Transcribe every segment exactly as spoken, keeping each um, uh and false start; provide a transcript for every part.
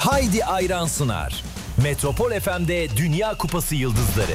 Haydi Ayran sunar. Metropol F M'de Dünya Kupası Yıldızları.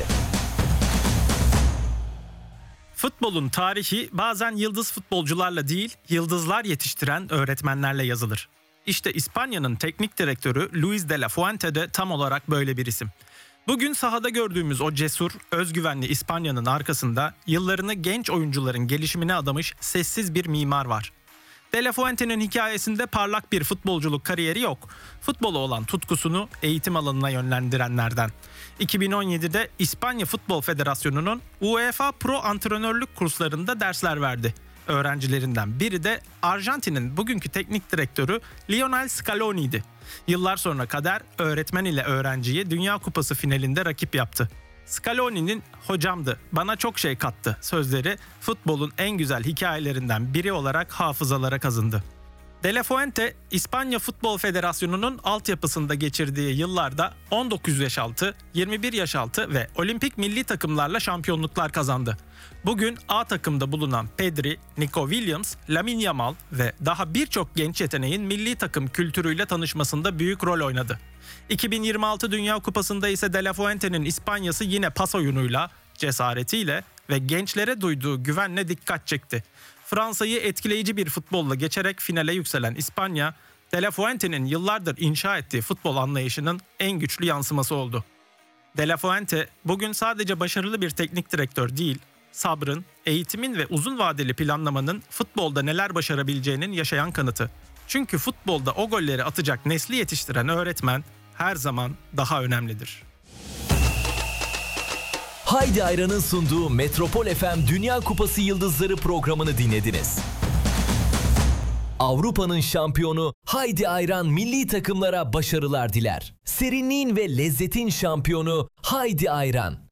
Futbolun tarihi bazen yıldız futbolcularla değil, yıldızlar yetiştiren öğretmenlerle yazılır. İşte İspanya'nın teknik direktörü Luis de la Fuente de tam olarak böyle bir isim. Bugün sahada gördüğümüz o cesur, özgüvenli İspanya'nın arkasında yıllarını genç oyuncuların gelişimine adamış sessiz bir mimar var. De la Fuente'nin hikayesinde parlak bir futbolculuk kariyeri yok. Futbola olan tutkusunu eğitim alanına yönlendirenlerden. iki bin on yedide İspanya Futbol Federasyonu'nun UEFA Pro antrenörlük kurslarında dersler verdi. Öğrencilerinden biri de Arjantin'in bugünkü teknik direktörü Lionel Scaloni'ydi. Yıllar sonra kader öğretmen ile öğrenciyi Dünya Kupası finalinde rakip yaptı. Scaloni'nin "hocamdı, bana çok şey kattı" sözleri futbolun en güzel hikayelerinden biri olarak hafızalara kazındı. De la Fuente, İspanya Futbol Federasyonu'nun altyapısında geçirdiği yıllarda on dokuz yaş altı, yirmi bir yaş altı ve olimpik milli takımlarla şampiyonluklar kazandı. Bugün A takımda bulunan Pedri, Nico Williams, Lamine Yamal ve daha birçok genç yeteneğin milli takım kültürüyle tanışmasında büyük rol oynadı. iki bin yirmi altı Dünya Kupası'nda ise De La Fuente'nin İspanya'sı yine pas oyunuyla, cesaretiyle ve gençlere duyduğu güvenle dikkat çekti. Fransa'yı etkileyici bir futbolla geçerek finale yükselen İspanya, De La Fuente'nin yıllardır inşa ettiği futbol anlayışının en güçlü yansıması oldu. De La Fuente bugün sadece başarılı bir teknik direktör değil, sabrın, eğitimin ve uzun vadeli planlamanın futbolda neler başarabileceğinin yaşayan kanıtı. Çünkü futbolda o golleri atacak nesli yetiştiren öğretmen her zaman daha önemlidir. Haydi Ayran'ın sunduğu Metropol F M Dünya Kupası Yıldızları programını dinlediniz. Avrupa'nın şampiyonu Haydi Ayran milli takımlara başarılar diler. Serinliğin ve lezzetin şampiyonu Haydi Ayran.